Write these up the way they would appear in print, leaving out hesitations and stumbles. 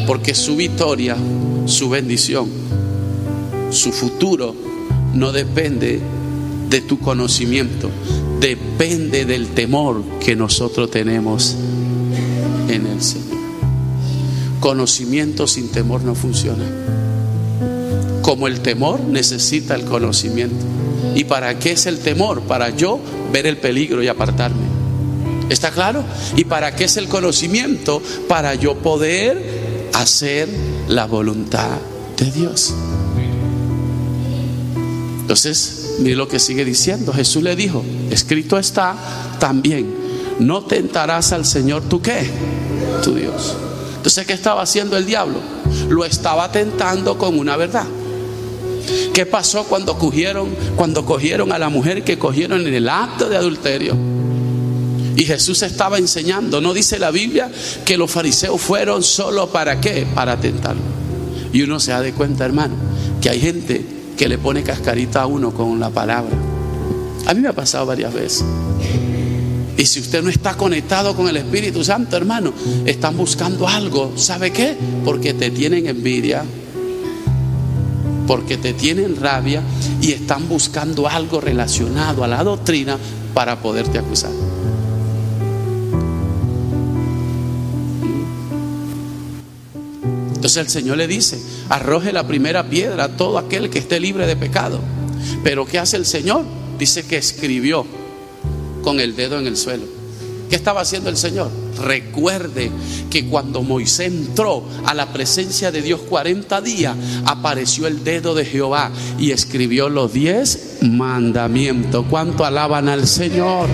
Porque su victoria, su bendición, su futuro no depende de tu conocimiento, depende del temor que nosotros tenemos en el Señor. Conocimiento sin temor no funciona. Como el temor necesita el conocimiento. ¿Y para qué es el temor? Para yo ver el peligro y apartarme. ¿Está claro? ¿Y para qué es el conocimiento? Para yo poder hacer la voluntad de Dios. Entonces, mire lo que sigue diciendo. Jesús le dijo, escrito está también, no tentarás al Señor tu ¿qué? Tu Dios. Entonces, ¿qué estaba haciendo el diablo? Lo estaba tentando con una verdad. ¿Qué pasó cuando cogieron a la mujer que cogieron en el acto de adulterio? Y Jesús estaba enseñando. ¿No dice la Biblia que los fariseos fueron solo para qué? Para tentarlo. Y uno se da de cuenta, hermano, que hay gente que le pone cascarita a uno con la palabra. A mí me ha pasado varias veces. Y si usted no está conectado con el Espíritu Santo, hermano, están buscando algo. ¿Sabe qué? Porque te tienen envidia, porque te tienen rabia y están buscando algo relacionado a la doctrina para poderte acusar. Entonces el Señor le dice, arroje la primera piedra a todo aquel que esté libre de pecado. Pero ¿qué hace el Señor? Dice que escribió con el dedo en el suelo. ¿Qué estaba haciendo el Señor? Recuerde que cuando Moisés entró a la presencia de Dios 40 días, apareció el dedo de Jehová y escribió los 10 mandamientos. ¿Cuánto alaban al Señor?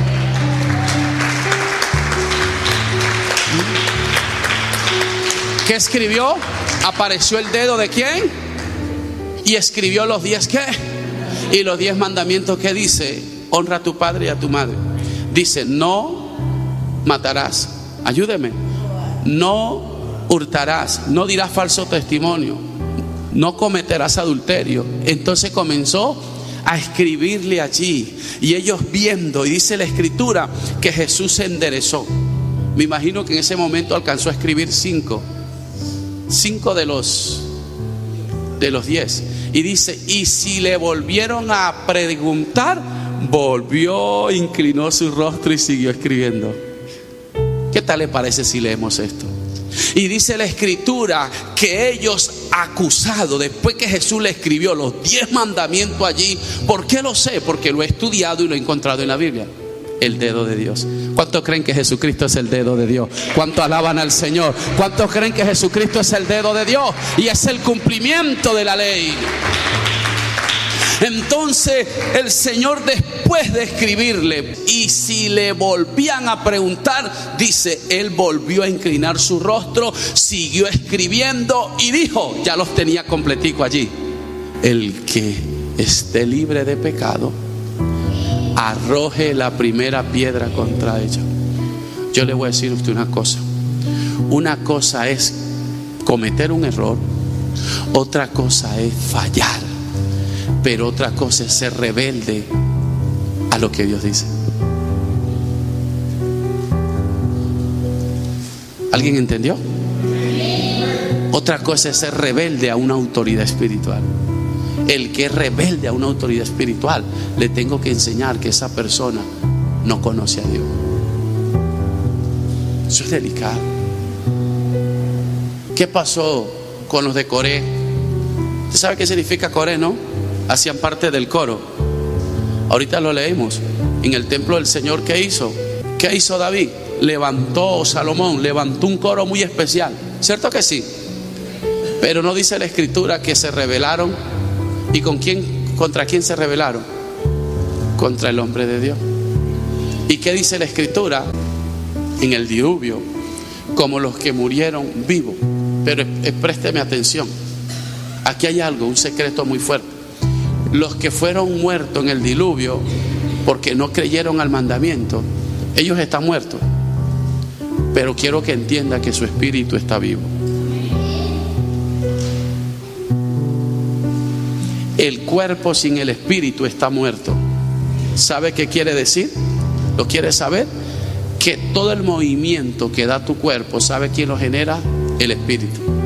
¿Qué escribió? Apareció el dedo de ¿quién? Y escribió los 10 ¿qué? Y los 10 mandamientos que dice, honra a tu padre y a tu madre. Dice, no matarás. Ayúdeme. No hurtarás. No dirás falso testimonio. No cometerás adulterio. Entonces comenzó a escribirle allí. Y ellos viendo, y dice la Escritura que Jesús se enderezó. Me imagino que en ese momento alcanzó a escribir 5 de los 10. Y dice, y si le volvieron a preguntar, volvió, inclinó su rostro y siguió escribiendo. ¿Qué tal le parece si leemos esto? Y dice la Escritura que ellos acusados, después que Jesús le escribió los 10 mandamientos allí. ¿Por qué lo sé? Porque lo he estudiado y lo he encontrado en la Biblia. El dedo de Dios. ¿Cuántos creen que Jesucristo es el dedo de Dios? ¿Cuántos alaban al Señor? ¿Cuántos creen que Jesucristo es el dedo de Dios? Y es el cumplimiento de la ley. Entonces el Señor, después de escribirle, y si le volvían a preguntar, dice, él volvió a inclinar su rostro, siguió escribiendo y dijo, ya los tenía completico allí, el que esté libre de pecado, arroje la primera piedra contra ella. Yo le voy a decir a usted una cosa. Una cosa es cometer un error, otra cosa es fallar, pero otra cosa es ser rebelde a lo que Dios dice. ¿Alguien entendió? Otra cosa es ser rebelde a una autoridad espiritual. El que es rebelde a una autoridad espiritual, le tengo que enseñar que esa persona no conoce a Dios. Eso es delicado. ¿Qué pasó con los de Coré? ¿Usted sabe qué significa Coré, no? Hacían parte del coro. Ahorita lo leímos. En el templo del Señor, ¿qué hizo? ¿Qué hizo David? Salomón levantó un coro muy especial. ¿Cierto que sí? Pero no dice la Escritura que se rebelaron. ¿Y contra quién se rebelaron? Contra el hombre de Dios. ¿Y qué dice la Escritura? En el diluvio, como los que murieron vivos. Pero présteme atención. Aquí hay algo, un secreto muy fuerte. Los que fueron muertos en el diluvio porque no creyeron al mandamiento, ellos están muertos. Pero quiero que entienda que su espíritu está vivo. El cuerpo sin el espíritu está muerto. ¿Sabe qué quiere decir? ¿Lo quiere saber? Que todo el movimiento que da tu cuerpo, ¿sabe quién lo genera? El espíritu.